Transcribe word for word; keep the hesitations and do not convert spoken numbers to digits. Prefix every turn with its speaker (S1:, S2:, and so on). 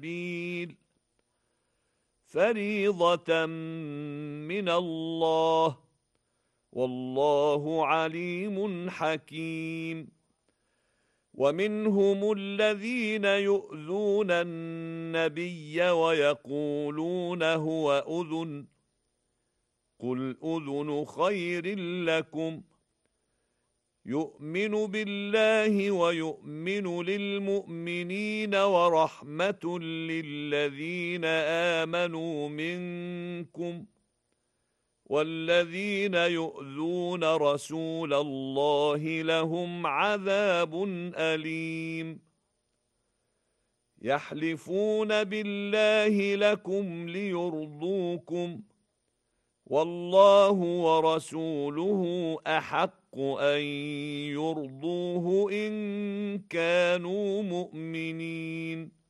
S1: السبيل فريضة من الله والله عليم حكيم. ومنهم الذين يؤذون النبي ويقولون هو أذن قل أذن خير لكم يؤمن بالله ويؤمن للمؤمنين ورحمة للذين آمنوا منكم والذين يؤذون رسول الله لهم عذاب أليم. يحلفون بالله لكم ليرضوكم والله ورسوله أحق أن يرضوه إن كانوا مؤمنين.